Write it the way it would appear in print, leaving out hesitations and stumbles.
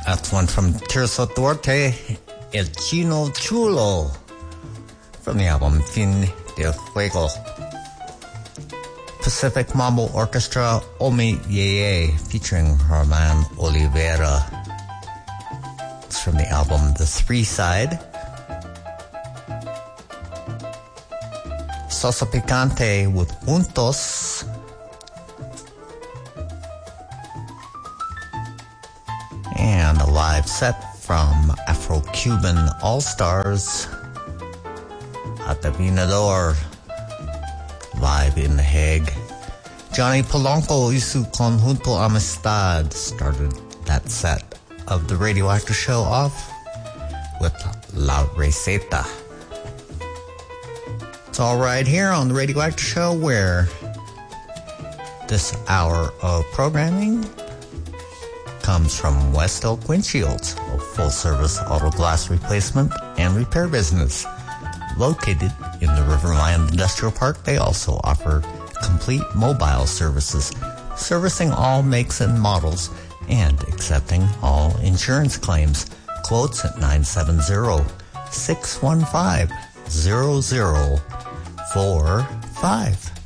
That's one from Tirso Duarte, El Chino Chulo, from the album Fin de Fuego. Pacific Mambo Orchestra, Omi Yeye, featuring Herman Oliveira. It's from the album The Three Side. Salsa Picante with Juntos. And a live set from Afro-Cuban All-Stars at the Venador, live in The Hague. Johnny Polanco y su Conjunto Amistad started that set of the Radioactive Show off with La Receta. It's all right here on the Radioactive Show, where this hour of programming comes from West Elk Windshields, a full-service auto glass replacement and repair business. Located in the Riverland Industrial Park, they also offer complete mobile services, servicing all makes and models and accepting all insurance claims. Quotes at 970-615-0045.